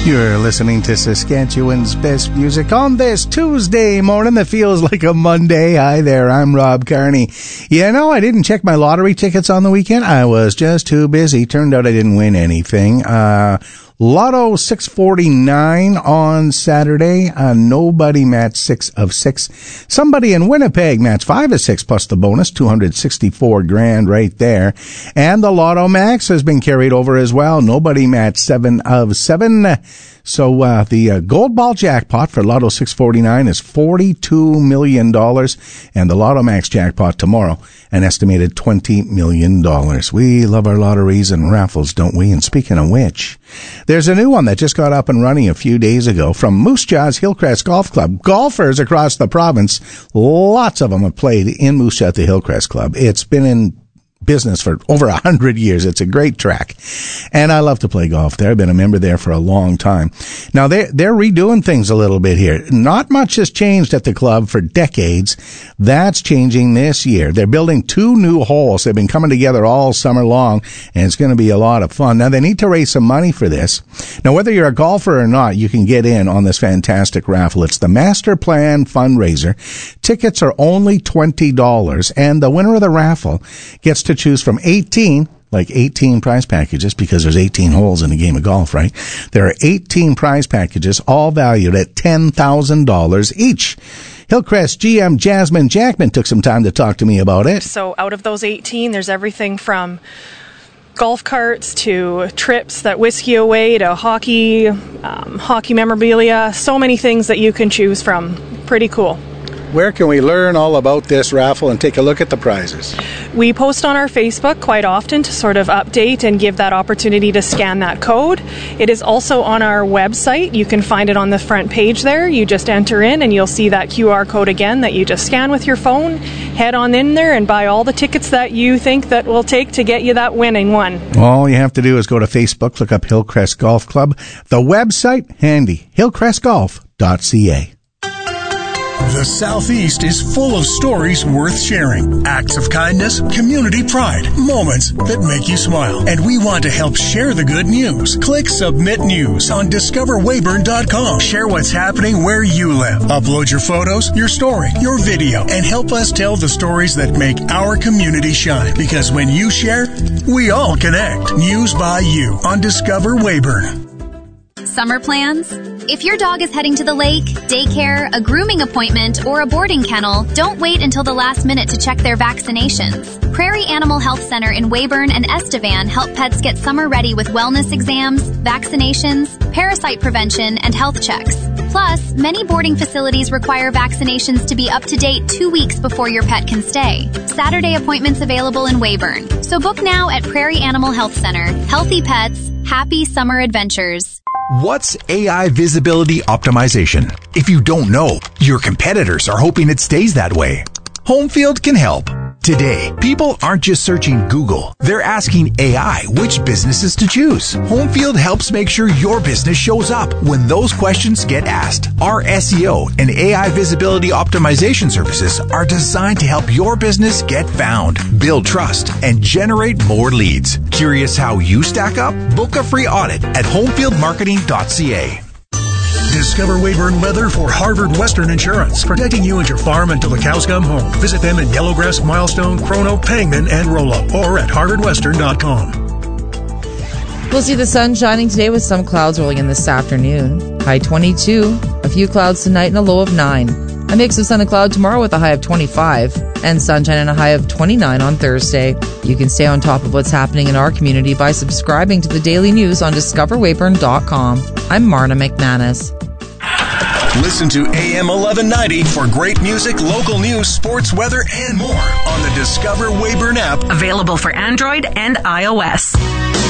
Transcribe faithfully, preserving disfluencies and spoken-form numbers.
You're listening to Saskatchewan's best music on this Tuesday morning that feels like a Monday. Hi there, I'm Rob Carney. You know, I didn't check my lottery tickets on the weekend. I was just too busy. Turned out I didn't win anything. Uh, Lotto six forty-nine on Saturday. Uh, nobody matched six of six. Somebody in Winnipeg matched five of six plus the bonus, two hundred sixty-four grand right there. And the Lotto Max has been carried over as well. Nobody matched seven of seven. So uh, the uh, Gold Ball jackpot for Lotto six forty-nine is forty-two million dollars, and the Lotto Max jackpot tomorrow, an estimated twenty million dollars. We love our lotteries and raffles, don't we? And speaking of which, there's a new one that just got up and running a few days ago from Moose Jaw's Hillcrest Golf Club. Golfers across the province, lots of them have played in Moose Jaw at the Hillcrest Club. It's been in business for over a hundred years. It's a great track, and I love to play golf there. I've been a member there for a long time. Now they they're redoing things a little bit here. Not much has changed at the club for decades. That's changing this year. They're building two new holes. They've been coming together all summer long, and it's going to be a lot of fun. Now they need to raise some money for this. Now whether you're a golfer or not, you can get in on this fantastic raffle. It's the Master Plan Fundraiser. Tickets are only twenty dollars, and the winner of the raffle gets to choose from eighteen, like eighteen prize packages, because there's eighteen holes in a game of golf, right? There are eighteen prize packages, all valued at ten thousand dollars each. Hillcrest G M Jasmine Jackman took some time to talk to me about it. So out of those eighteen, there's everything from golf carts to trips that whisk you away to hockey, um, hockey memorabilia, so many things that you can choose from. Pretty cool. Where can we learn all about this raffle and take a look at the prizes? We post on our Facebook quite often to sort of update and give that opportunity to scan that code. It is also on our website. You can find it on the front page there. You just enter in and you'll see that Q R code again that you just scan with your phone. Head on in there and buy all the tickets that you think that will take to get you that winning one. All you have to do is go to Facebook, look up Hillcrest Golf Club. The website, handy, hillcrest golf dot c a. The Southeast is full of stories worth sharing. Acts of kindness, community pride, moments that make you smile. And we want to help share the good news. Click Submit News on discover weyburn dot com. Share what's happening where you live. Upload your photos, your story, your video, and help us tell the stories that make our community shine. Because when you share, we all connect. News by you on Discover Weyburn. Summer plans? If your dog is heading to the lake, daycare, a grooming appointment, or a boarding kennel, don't wait until the last minute to check their vaccinations. Prairie Animal Health Center in Weyburn and Estevan help pets get summer ready with wellness exams, vaccinations, parasite prevention, and health checks. Plus, many boarding facilities require vaccinations to be up to date two weeks before your pet can stay. Saturday appointments available in Weyburn. So book now at Prairie Animal Health Center. Healthy pets, happy summer adventures. What's A I visibility optimization? If you don't know, your competitors are hoping it stays that way. Homefield can help. Today, people aren't just searching Google. They're asking A I which businesses to choose. Homefield helps make sure your business shows up when those questions get asked. Our S E O and A I visibility optimization services are designed to help your business get found, build trust, and generate more leads. Curious how you stack up? Book a free audit at homefield marketing dot c a. Discover Weyburn Leather for Harvard Western Insurance, protecting you and your farm until the cows come home. Visit them in Yellowgrass, Milestone, Chrono, Pangman, and Rollup, or at harvard western dot com. We'll see the sun shining today with some clouds rolling in this afternoon. High twenty-two, a few clouds tonight and a low of nine. A mix of sun and cloud tomorrow with a high of twenty-five, and sunshine and a high of twenty-nine on Thursday. You can stay on top of what's happening in our community by subscribing to the daily news on discover weyburn dot com. I'm Marna McManus. Listen to A M eleven ninety for great music, local news, sports, weather, and more on the Discover Weyburn app. Available for Android and iOS.